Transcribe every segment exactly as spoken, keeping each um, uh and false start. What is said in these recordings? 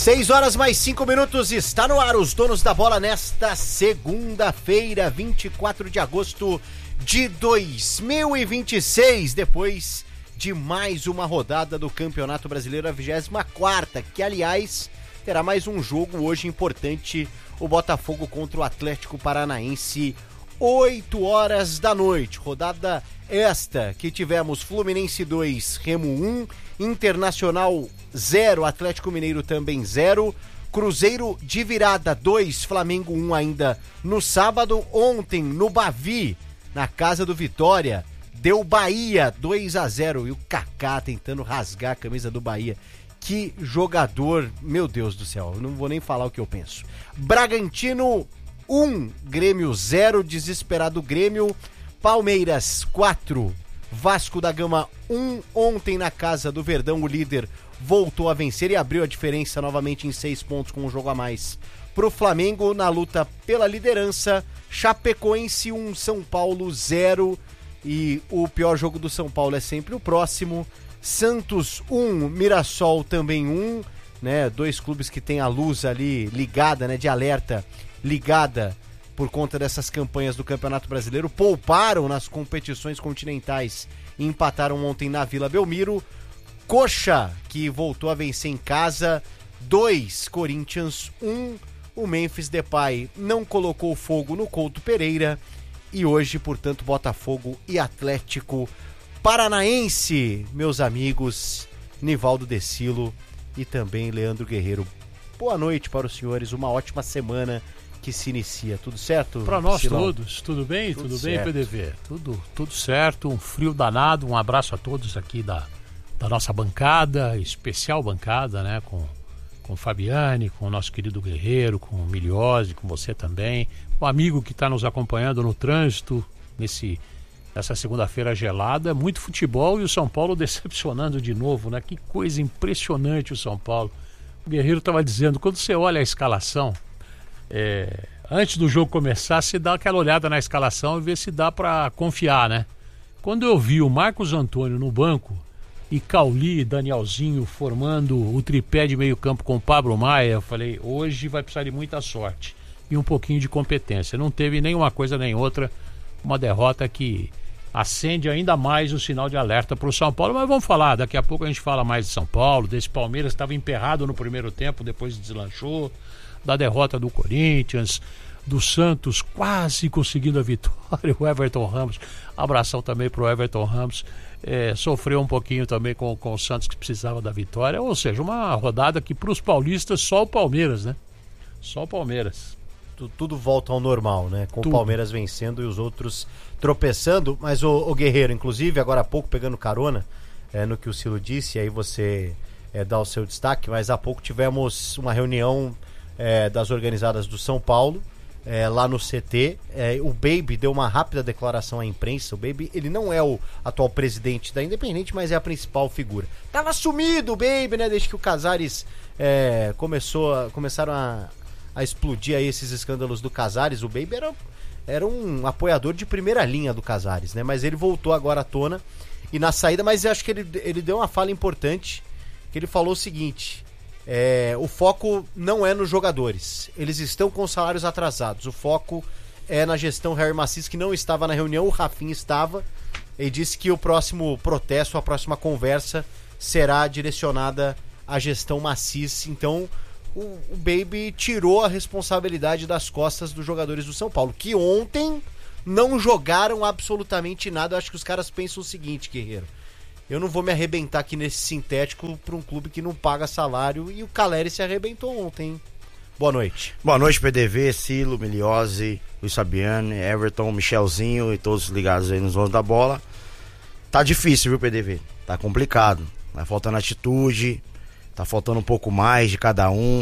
seis horas mais cinco minutos, está no ar os donos da bola nesta segunda-feira, vinte e quatro de agosto de dois mil e vinte e seis, depois de mais uma rodada do Campeonato Brasileiro, a vigésima quarta, que aliás terá mais um jogo hoje importante, o Botafogo contra o Atlético Paranaense, oito horas da noite, rodada esta que tivemos Fluminense dois, Remo um, Internacional zero, Atlético Mineiro também zero, Cruzeiro de virada dois, Flamengo um ainda no sábado. Ontem no Bavi, na casa do Vitória, deu Bahia dois a zero e o Kaká tentando rasgar a camisa do Bahia. Que jogador, meu Deus do céu, eu não vou nem falar o que eu penso. Bragantino um, Grêmio zero, desesperado Grêmio. Palmeiras quatro, Vasco da Gama um. Ontem na casa do Verdão o líder voltou a vencer e abriu a diferença novamente em seis pontos com um jogo a mais pro Flamengo na luta pela liderança. Chapecoense um, São Paulo zero, e o pior jogo do São Paulo é sempre o próximo. Santos um, Mirassol também um, né? Dois clubes que têm a luz ali ligada, né? De alerta ligada por conta dessas campanhas do Campeonato Brasileiro, pouparam nas competições continentais e empataram ontem na Vila Belmiro. Coxa, que voltou a vencer em casa, dois, Corinthians um. O Memphis Depay não colocou fogo no Couto Pereira. E hoje, portanto, Botafogo e Atlético Paranaense, meus amigos Nivaldo Decilo e também Leandro Guerreiro. Boa noite para os senhores, uma ótima semana que se inicia, tudo certo? Para nós Silão? todos, tudo bem? Tudo, tudo bem, certo. P D V? Tudo, tudo certo, um frio danado, um abraço a todos aqui da, da nossa bancada, especial bancada, né, com, com o Fabiane, com o nosso querido Guerreiro, com o Miliose, com você também, o amigo que está nos acompanhando no trânsito, nesse, nessa segunda-feira gelada, muito futebol e o São Paulo decepcionando de novo, né, que coisa impressionante o São Paulo. O Guerreiro estava dizendo, quando você olha a escalação, É, antes do jogo começar, você dá aquela olhada na escalação e vê se dá para confiar, né? Quando eu vi o Marcos Antônio no banco e Cauli e Danielzinho formando o tripé de meio campo com o Pablo Maia, eu falei, hoje vai precisar de muita sorte e um pouquinho de competência. Não teve nenhuma coisa nem outra, uma derrota que acende ainda mais o sinal de alerta para o São Paulo, mas vamos falar, daqui a pouco a gente fala mais de São Paulo, desse Palmeiras que estava emperrado no primeiro tempo, depois deslanchou, da derrota do Corinthians, do Santos quase conseguindo a vitória, o Everton Ramos, abração também pro Everton Ramos, é, sofreu um pouquinho também com, com o Santos que precisava da vitória, ou seja, uma rodada que pros paulistas só o Palmeiras, né? Só o Palmeiras. Tudo, tudo volta ao normal, né? Com tudo. O Palmeiras vencendo e os outros tropeçando, mas o, o Guerreiro, inclusive, agora há pouco pegando carona é, no que o Silo disse, aí você é, dá o seu destaque, mas há pouco tivemos uma reunião É, das organizadas do São Paulo, é, lá no C T. É, o Baby deu uma rápida declaração à imprensa. O Baby, ele não é o atual presidente da Independente, mas é a principal figura. Tava sumido o Baby, né? Desde que o Casares é, começou a, começaram a, a explodir aí esses escândalos do Casares. O Baby era, era um apoiador de primeira linha do Casares, né? Mas ele voltou agora à tona e na saída, mas eu acho que ele, ele deu uma fala importante, que ele falou o seguinte: É, o foco não é nos jogadores, eles estão com salários atrasados, o foco é na gestão Harry Macis, que não estava na reunião, o Rafinha estava, e disse que o próximo protesto, a próxima conversa será direcionada à gestão Macis. Então o, o Baby tirou a responsabilidade das costas dos jogadores do São Paulo, que ontem não jogaram absolutamente nada. Eu acho que os caras pensam o seguinte, Guerreiro: eu não vou me arrebentar aqui nesse sintético para um clube que não paga salário, e o Caleri se arrebentou ontem, hein? Boa noite. Boa noite, P D V, Silo, Miliose, Luiz Fabiane, Everton, Michelzinho e todos ligados aí nos donos da bola. Tá difícil, viu, P D V? Tá complicado. Tá faltando atitude, tá faltando um pouco mais de cada um.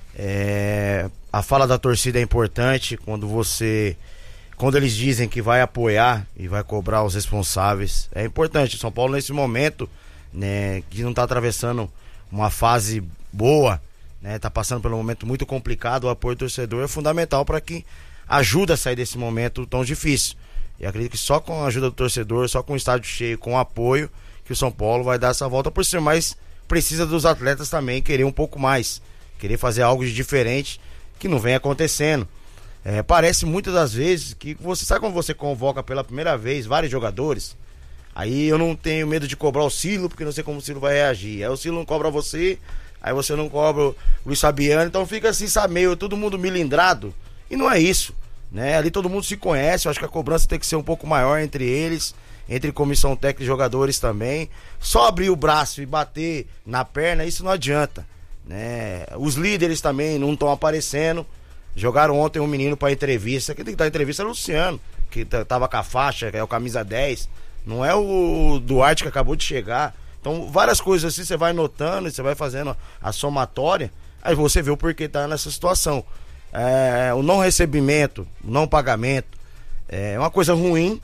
É... A fala da torcida é importante quando você... Quando eles dizem que vai apoiar e vai cobrar os responsáveis, é importante. O São Paulo, nesse momento, né, que não está atravessando uma fase boa, né, tá passando por um momento muito complicado, o apoio do torcedor é fundamental para que ajude a sair desse momento tão difícil. E acredito que só com a ajuda do torcedor, só com o estádio cheio, com o apoio, que o São Paulo vai dar essa volta por cima, mas precisa dos atletas também querer um pouco mais. querer fazer algo de diferente que não vem acontecendo. É, parece muitas das vezes que você sabe quando você convoca pela primeira vez vários jogadores, aí eu não tenho medo de cobrar o Silo, porque não sei como o Silo vai reagir. Aí o Silo não cobra você, aí você não cobra o Luiz Fabiano, então fica assim, sabe, meio todo mundo milindrado, e não é isso, né? Ali todo mundo se conhece, eu acho que a cobrança tem que ser um pouco maior entre eles, entre comissão técnica e jogadores também. Só abrir o braço e bater na perna, isso não adianta, né? Os líderes também não estão aparecendo. Jogaram ontem um menino para entrevista, quem tem que dar entrevista é o Luciano, que tava com a faixa, que é o camisa dez, não é o Duarte que acabou de chegar. Então várias coisas assim você vai notando, você vai fazendo a somatória, aí você vê o porquê tá nessa situação. É, o não recebimento, o não pagamento é uma coisa ruim,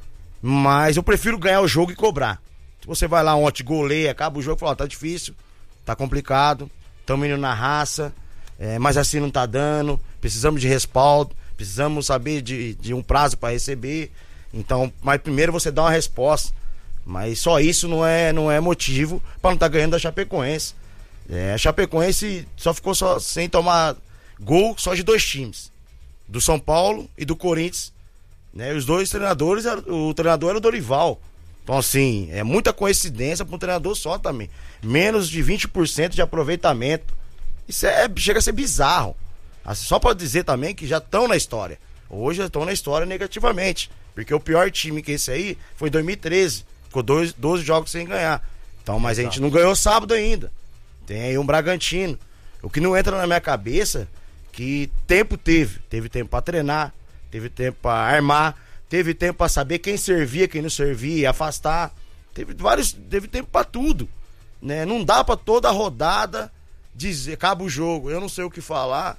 mas eu prefiro ganhar o jogo e cobrar. Se você vai lá ontem, goleia, acaba o jogo e fala, ó, tá difícil, tá complicado, estamos indo na raça, é, mas assim não tá dando, precisamos de respaldo, precisamos saber de, de um prazo para receber. Então, mas primeiro você dá uma resposta. Mas só isso não é, não é motivo para não estar tá ganhando da Chapecoense. É, a Chapecoense só ficou só, sem tomar gol só de dois times, do São Paulo e do Corinthians, né? Os dois treinadores, o treinador era o Dorival. Então assim, é muita coincidência para um treinador só também. Menos de vinte por cento de aproveitamento. Isso é, chega a ser bizarro. Assim, só para dizer também que já estão na história. Hoje já estão na história negativamente. Porque o pior time que esse aí foi em dois mil e treze. Ficou doze, doze jogos sem ganhar. Então, mas a gente não ganhou sábado ainda. Tem aí um Bragantino. O que não entra na minha cabeça, que tempo teve. Teve tempo para treinar, teve tempo para armar, teve tempo para saber quem servia, quem não servia, afastar. Teve vários, teve tempo para tudo, né? Não dá para toda a rodada dizer, acaba o jogo, eu não sei o que falar.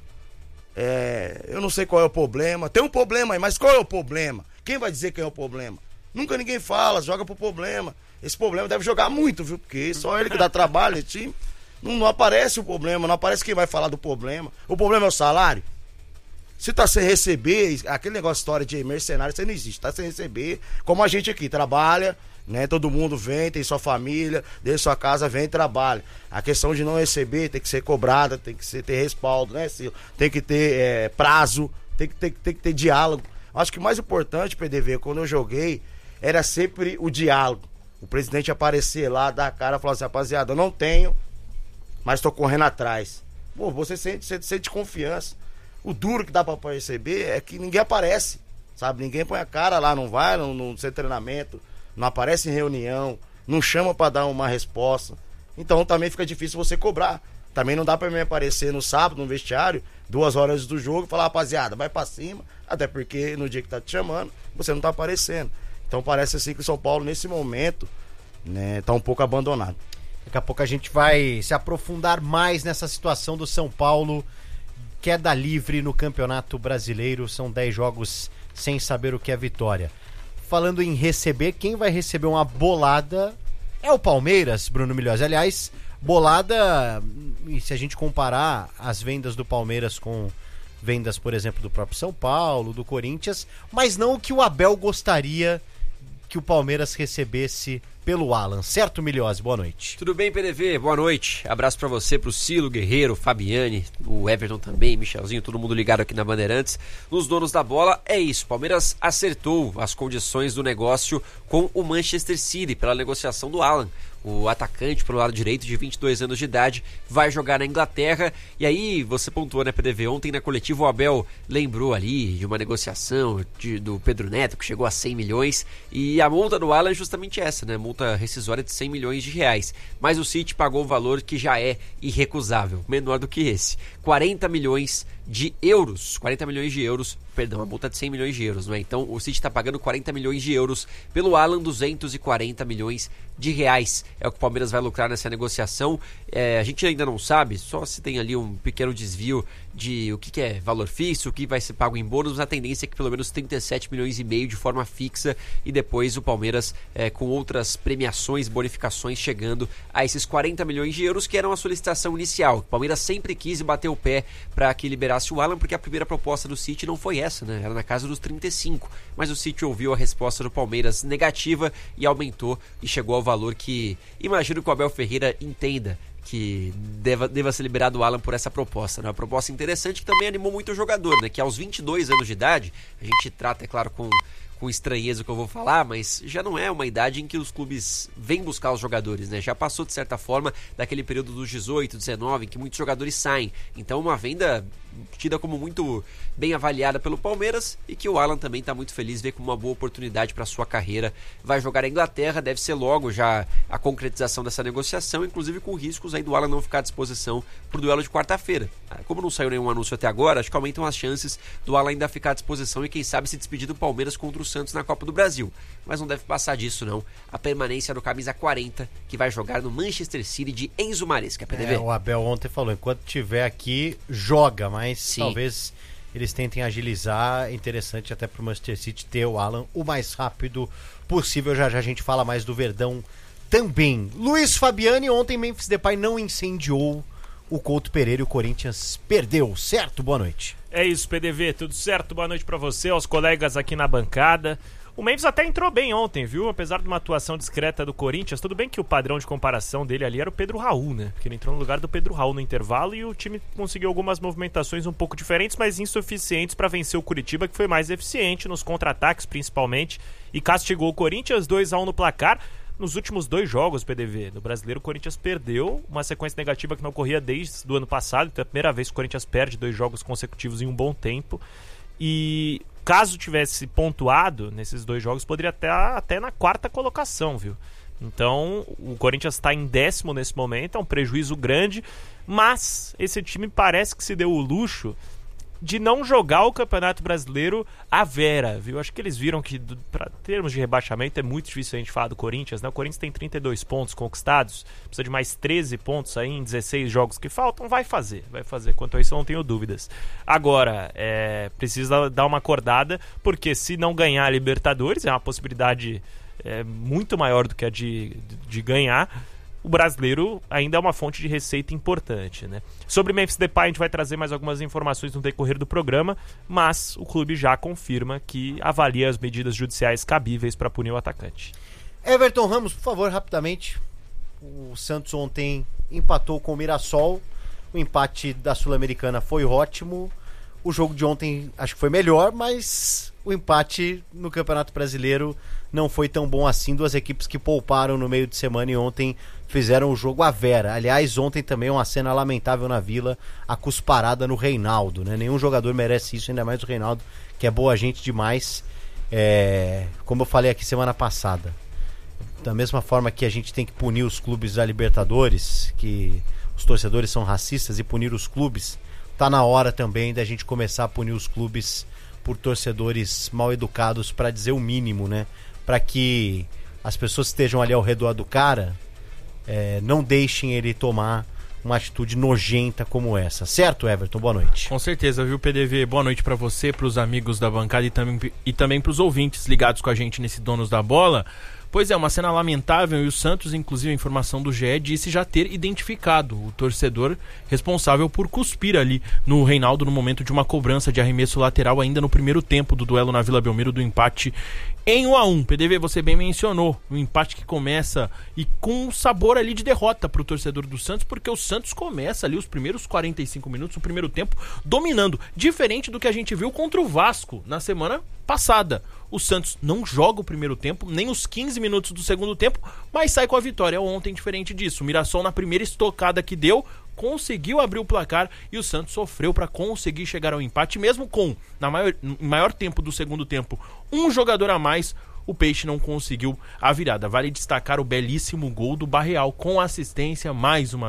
É, eu não sei qual é o problema. Tem um problema aí, mas qual é o problema? Quem vai dizer quem é o problema? Nunca ninguém fala, joga pro problema. Esse problema deve jogar muito, viu? Porque só ele que dá trabalho nesse time. Não, não aparece o problema, não aparece quem vai falar do problema. O problema é o salário. Se tá sem receber, aquele negócio, história de mercenário, isso aí não existe. Tá sem receber, como a gente aqui, trabalha, né? Todo mundo vem, tem sua família, deixa sua casa, vem e trabalha. A questão de não receber tem que ser cobrada, tem que ser, ter respaldo, né, Cilo? Tem que ter é, prazo, tem que ter, tem que ter diálogo. Acho que o mais importante, P D V, quando eu joguei, era sempre o diálogo. O presidente aparecer lá, dar a cara e falar assim, rapaziada, eu não tenho, mas tô correndo atrás. Pô, você sente, sente, sente confiança. O duro que dá pra perceber é que ninguém aparece, sabe? Ninguém põe a cara lá, não vai no, no seu treinamento, não aparece em reunião, não chama pra dar uma resposta. Então também fica difícil você cobrar. Também não dá pra mim aparecer no sábado, no vestiário, duas horas do jogo, e falar, rapaziada, vai pra cima, até porque no dia que tá te chamando, você não tá aparecendo. Então parece assim que o São Paulo, nesse momento, né, tá um pouco abandonado. Daqui a pouco a gente vai se aprofundar mais nessa situação do São Paulo. Queda livre no Campeonato Brasileiro, são dez jogos sem saber o que é vitória. Falando em receber, quem vai receber uma bolada é o Palmeiras, Bruno Milhões. Aliás, bolada, se a gente comparar as vendas do Palmeiras com vendas, por exemplo, do próprio São Paulo, do Corinthians, mas não o que o Abel gostaria que o Palmeiras recebesse pelo Alan. Certo, Milhões? Boa noite. Tudo bem, P D V? Boa noite. Abraço pra você, pro Cilo, Guerreiro, Fabiane, o Everton também, Michelzinho, todo mundo ligado aqui na Bandeirantes. Nos donos da bola, é isso. Palmeiras acertou as condições do negócio com o Manchester City pela negociação do Alan. O atacante pelo lado direito, de vinte e dois anos de idade, vai jogar na Inglaterra. E aí, você pontuou, né, P D V? Ontem na coletiva o Abel lembrou ali de uma negociação de, do Pedro Neto, que chegou a cem milhões. E a multa do Alan é justamente essa, né? Multa rescisória de cem milhões de reais. Mas o City pagou um valor que já é irrecusável, menor do que esse. quarenta milhões de euros. quarenta milhões de euros, perdão, a multa de cem milhões de euros, não é? Então o City está pagando quarenta milhões de euros pelo Alan, duzentos e quarenta milhões de reais. É o que o Palmeiras vai lucrar nessa negociação. É, a gente ainda não sabe, só se tem ali um pequeno desvio de o que, que é valor fixo, o que vai ser pago em bônus. A tendência é que pelo menos trinta e sete milhões e meio de forma fixa, e depois o Palmeiras é, com outras premiações, bonificações, chegando a esses quarenta milhões de euros, que eram a solicitação inicial. O Palmeiras sempre quis bater o pé para que liberasse o Alan, porque a primeira proposta do City não foi essa, né? Era na casa dos trinta e cinco, mas o City ouviu a resposta do Palmeiras negativa e aumentou e chegou ao valor que imagino que o Abel Ferreira entenda que deva, deva ser liberado o Alan por essa proposta, né? Uma proposta interessante que também animou muito o jogador, né? Que aos vinte e dois anos de idade, a gente trata, é claro, com, com estranheza o que eu vou falar, mas já não é uma idade em que os clubes vêm buscar os jogadores, né? Já passou, de certa forma, daquele período dos dezoito, dezenove, em que muitos jogadores saem. Então, uma venda tida como muito bem avaliada pelo Palmeiras e que o Alan também está muito feliz, vê como uma boa oportunidade para sua carreira. Vai jogar a Inglaterra, deve ser logo já a concretização dessa negociação, inclusive com riscos aí do Alan não ficar à disposição para o duelo de quarta-feira. Como não saiu nenhum anúncio até agora, acho que aumentam as chances do Alan ainda ficar à disposição e quem sabe se despedir do Palmeiras contra o Santos na Copa do Brasil. Mas não deve passar disso não, a permanência no camisa quarenta, que vai jogar no Manchester City de Enzo Maresca, P D V. É, o Abel ontem falou, enquanto tiver aqui, joga, mas Sim. talvez eles tentem agilizar. É interessante até pro Manchester City ter o Alan o mais rápido possível. Já já a gente fala mais do Verdão também. Luiz Fabiani, ontem Memphis Depay não incendiou o Couto Pereira e o Corinthians perdeu, certo? Boa noite. É isso, P D V, tudo certo? Boa noite pra você, aos colegas aqui na bancada. O Memphis até entrou bem ontem, viu? Apesar de uma atuação discreta do Corinthians, tudo bem que o padrão de comparação dele ali era o Pedro Raul, né? Porque ele entrou no lugar do Pedro Raul no intervalo e o time conseguiu algumas movimentações um pouco diferentes, mas insuficientes para vencer o Curitiba, que foi mais eficiente nos contra-ataques principalmente, e castigou o Corinthians dois a um no placar. Nos últimos dois jogos, P D V, do Brasileiro, o Corinthians perdeu uma sequência negativa que não ocorria desde o ano passado, então é a primeira vez que o Corinthians perde dois jogos consecutivos em um bom tempo. E caso tivesse pontuado nesses dois jogos, poderia até, até na quarta colocação, viu? Então, o Corinthians está em décimo nesse momento, é um prejuízo grande, mas esse time parece que se deu o luxo de não jogar o Campeonato Brasileiro à vera, viu? Acho que eles viram que, para termos de rebaixamento, é muito difícil a gente falar do Corinthians, né? O Corinthians tem trinta e dois pontos conquistados, precisa de mais treze pontos aí em dezesseis jogos que faltam, vai fazer, vai fazer. Quanto a isso eu não tenho dúvidas. Agora, é, precisa dar uma acordada, porque se não ganhar a Libertadores, é uma possibilidade é, muito maior do que a de, de ganhar. O brasileiro ainda é uma fonte de receita importante, né? Sobre Memphis Depay a gente vai trazer mais algumas informações no decorrer do programa, mas o clube já confirma que avalia as medidas judiciais cabíveis para punir o atacante. Everton Ramos, por favor, rapidamente. O Santos ontem empatou com o Mirassol. O empate da Sul-Americana foi ótimo. O jogo de ontem acho que foi melhor, mas o empate no Campeonato Brasileiro não foi tão bom assim. Duas equipes que pouparam no meio de semana e ontem fizeram o jogo à vera. Aliás, ontem também uma cena lamentável na Vila, a cusparada no Reinaldo, né? Nenhum jogador merece isso, ainda mais o Reinaldo, que é boa gente demais. É... Como eu falei aqui semana passada, da mesma forma que a gente tem que punir os clubes da Libertadores, que os torcedores são racistas, e punir os clubes, tá na hora também da gente começar a punir os clubes por torcedores mal educados, para dizer o mínimo, né? Para que as pessoas que estejam ali ao redor do cara é, não deixem ele tomar uma atitude nojenta como essa. Certo, Everton? Boa noite. Com certeza, viu, P D V? Boa noite para você, para os amigos da bancada e também, e também para os ouvintes ligados com a gente nesse Donos da Bola. Pois é, uma cena lamentável, e o Santos, inclusive a informação do G E, disse já ter identificado o torcedor responsável por cuspir ali no Reinaldo no momento de uma cobrança de arremesso lateral ainda no primeiro tempo do duelo na Vila Belmiro, do empate em um a um. P D V, você bem mencionou, um empate que começa e com um sabor ali de derrota para o torcedor do Santos, porque o Santos começa ali os primeiros quarenta e cinco minutos, o primeiro tempo, dominando, diferente do que a gente viu contra o Vasco na semana passada. O Santos não joga o primeiro tempo, nem os quinze minutos do segundo tempo, mas sai com a vitória. Ontem, diferente disso, o Mirassol, na primeira estocada que deu, conseguiu abrir o placar e o Santos sofreu para conseguir chegar ao empate, mesmo com, na maior, no maior tempo do segundo tempo, um jogador a mais, o Peixe não conseguiu a virada. Vale destacar o belíssimo gol do Barreal, com assistência mais uma